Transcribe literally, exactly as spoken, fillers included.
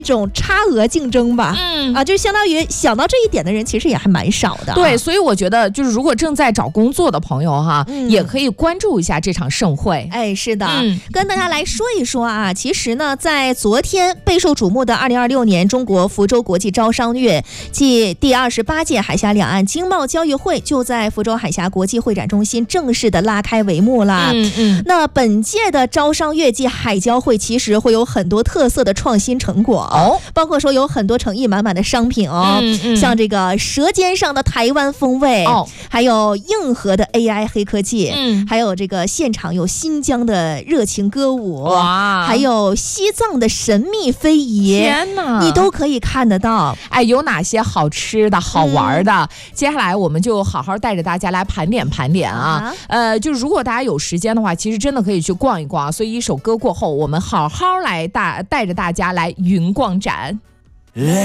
一种差额竞争吧， 嗯啊，就相当于想到这一点的人其实也还蛮少的、啊。 对，所以我觉得就是如果正在找工作的朋友哈， 嗯、 也可以关注一下这场盛会。 哎，是的、 嗯， 跟大家来说一说啊，其实呢，在昨天备受瞩目的二零二六年中国福州国际招商月暨第二十八届海峡两岸经贸交易会就在福州海峡国际会展中心正式的拉开帷幕啦。 嗯嗯， 那本届的招商月暨海交会其实会有很多特色的创新成果哦， 包括说有很多诚意满满的商品哦， 嗯嗯、 像这个舌尖上的台湾风味哦， 还有硬核的 A I 黑科技， 嗯， 还有这个现场有新疆的热情歌舞， 哇， 还有西藏的神秘非遗， 天哪， 你都可以看得到。 哎，有哪些好吃的好玩的、嗯、接下来我们就好好带着大家来盘点盘点啊，啊呃，就如果大家有时间的话，其实真的可以去逛一逛。所以一首歌过后，我们好好来大带着大家来云逛展。